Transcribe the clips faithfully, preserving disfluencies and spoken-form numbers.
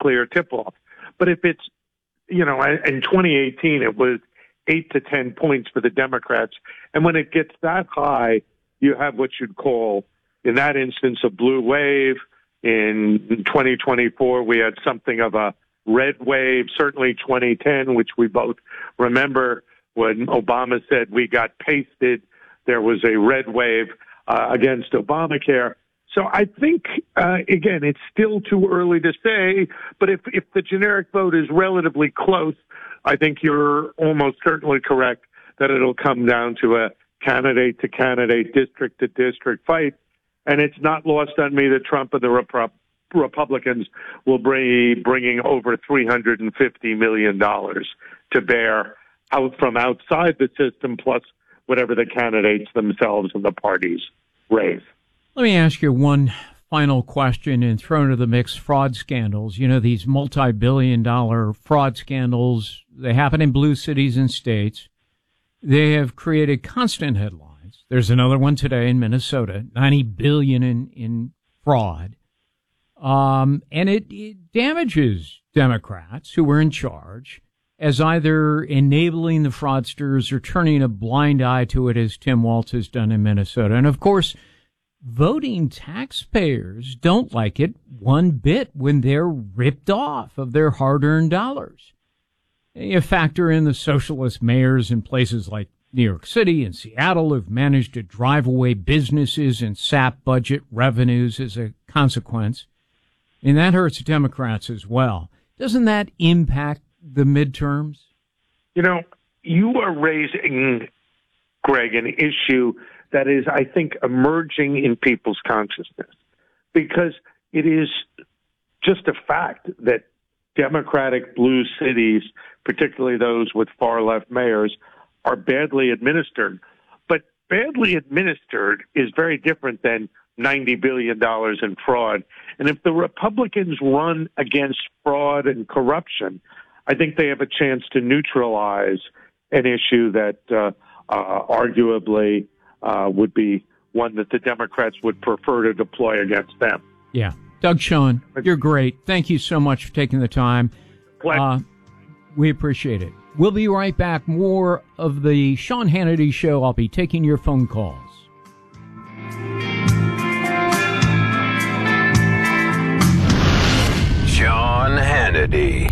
clear tip-off. But if it's, you know, in twenty eighteen, it was eight to ten points for the Democrats. And when it gets that high, you have what you'd call, in that instance, a blue wave. In twenty twenty-four, we had something of a red wave, certainly twenty ten, which we both remember when Obama said we got pasted. There was a red wave uh, against Obamacare. So I think, uh, again, it's still too early to say, but if, if the generic vote is relatively close, I think you're almost certainly correct that it'll come down to a candidate-to-candidate, district-to-district fight. And it's not lost on me that Trump and the Rep- Republicans will be bringing over three hundred fifty million dollars to bear out from outside the system, plus whatever the candidates themselves and the parties raise. Let me ask you one final question and throw into the mix fraud scandals. You know, these multi-billion dollar fraud scandals, they happen in blue cities and states. They have created constant headlines. There's another one today in Minnesota, ninety billion dollars in, in fraud. Um, and it, it damages Democrats who were in charge as either enabling the fraudsters or turning a blind eye to it, as Tim Walz has done in Minnesota. And of course, voting taxpayers don't like it one bit when they're ripped off of their hard-earned dollars. You factor in the socialist mayors in places like New York City and Seattle who've managed to drive away businesses and sap budget revenues as a consequence. And that hurts Democrats as well. Doesn't that impact the midterms? You know, you are raising, Greg, an issue that is, I think, emerging in people's consciousness, because it is just a fact that Democratic blue cities, particularly those with far-left mayors, are badly administered. But badly administered is very different than ninety billion dollars in fraud. And if the Republicans run against fraud and corruption, I think they have a chance to neutralize an issue that uh, uh, arguably uh, would be one that the Democrats would prefer to deploy against them. Yeah. Doug Schoen, you're great. Thank you so much for taking the time. Uh, we appreciate it. We'll be right back. More of the Sean Hannity Show. I'll be taking your phone calls. Sean Hannity.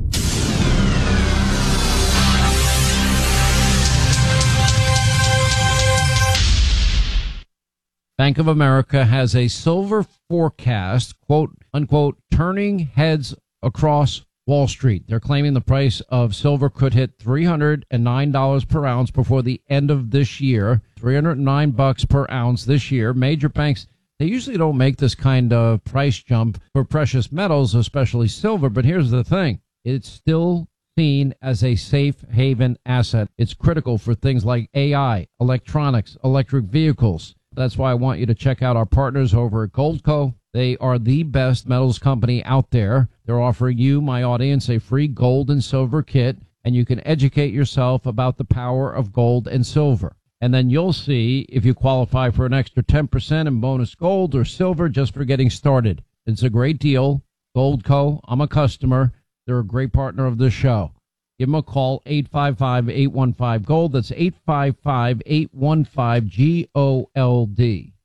Bank of America has a silver forecast, quote unquote, turning heads across Wall Street. They're claiming the price of silver could hit three hundred nine dollars per ounce before the end of this year. three hundred nine bucks per ounce this year. Major banks, they usually don't make this kind of price jump for precious metals, especially silver. But here's the thing. It's still seen as a safe haven asset. It's critical for things like A I, electronics, electric vehicles. That's why I want you to check out our partners over at Goldco. They are the best metals company out there. They're offering you, my audience, a free gold and silver kit, and you can educate yourself about the power of gold and silver. And then you'll see if you qualify for an extra ten percent in bonus gold or silver just for getting started. It's a great deal. Goldco, I'm a customer. They're a great partner of this show. Give them a call, eight five five, eight one five, GOLD. That's eight five five, eight one five, G O L D.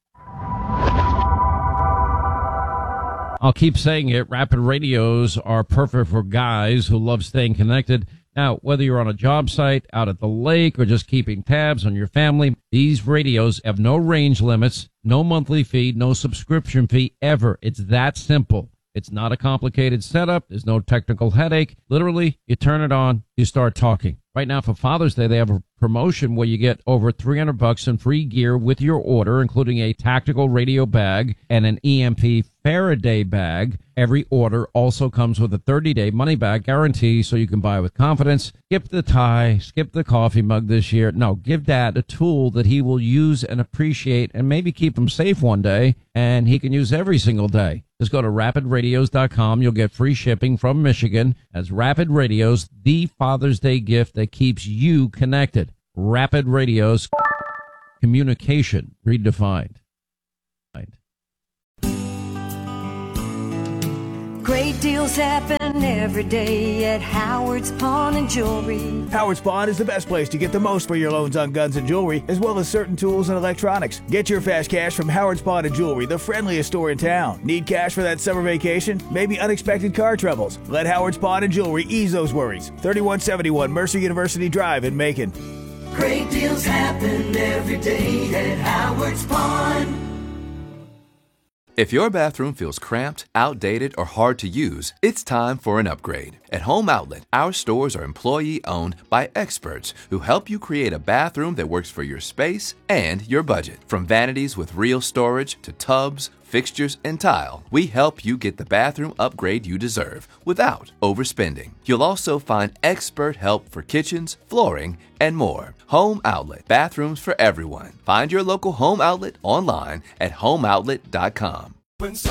I'll keep saying it. Rapid radios are perfect for guys who love staying connected. Now, whether you're on a job site, out at the lake, or just keeping tabs on your family, these radios have no range limits, no monthly fee, no subscription fee ever. It's that simple. It's not a complicated setup. There's no technical headache. Literally, you turn it on, you start talking. Right now for Father's Day, they have a promotion where you get over three hundred bucks in free gear with your order, including a tactical radio bag and an E M P Faraday bag. Every order also comes with a thirty-day money-back guarantee, so you can buy with confidence. Skip the tie, skip the coffee mug this year. No, give Dad a tool that he will use and appreciate and maybe keep him safe one day, and he can use every single day. Just go to rapid radios dot com. You'll get free shipping from Michigan. As Rapid Radios, the Father's Day gift that keeps you connected. Rapid Radios, communication redefined. Great deals happen happen every day at Howard's Pawn and Jewelry. Howard's Pawn is the best place to get the most for your loans on guns and jewelry, as well as certain tools and electronics. Get your fast cash from Howard's Pawn and Jewelry, the friendliest store in town. Need cash for that summer vacation? Maybe unexpected car troubles? Let Howard's Pawn and Jewelry ease those worries. thirty-one seventy-one Mercer University Drive in Macon. Great deals happen every day at Howard's Pawn. If your bathroom feels cramped, outdated, or hard to use, it's time for an upgrade. At Home Outlet, our stores are employee-owned by experts who help you create a bathroom that works for your space and your budget. From vanities with real storage to tubs, fixtures, and tile, we help you get the bathroom upgrade you deserve without overspending. You'll also find expert help for kitchens, flooring, and more. Home Outlet, bathrooms for everyone. Find your local Home Outlet online at home outlet dot com.